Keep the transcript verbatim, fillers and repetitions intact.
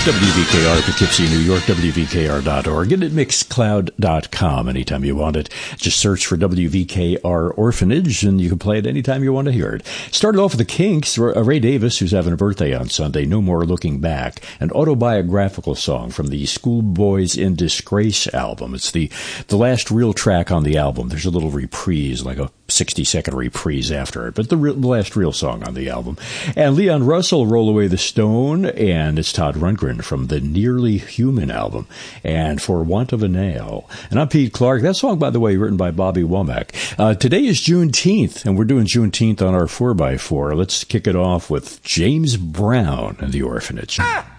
W V K R, Poughkeepsie, New York, W V K R dot org, and at Mixcloud dot com anytime you want it. Just search for W V K R Orphanage, and you can play it anytime you want to hear it. Started off with the Kinks, Ray Davis, who's having a birthday on Sunday, No More Looking Back, an autobiographical song from the Schoolboys in Disgrace album. It's the, the last real track on the album. There's a little reprise, like a sixty-second reprise after it, but the, real, the last real song on the album. And Leon Russell, Roll Away the Stone, and it's Todd Rundgren from the Nearly Human album, and For Want of a Nail. And I'm Pete Clark. That song, by the way, written by Bobby Womack. Uh, today is Juneteenth, and we're doing Juneteenth on our four by four. Let's kick it off with James Brown and the Orphanage. Ah!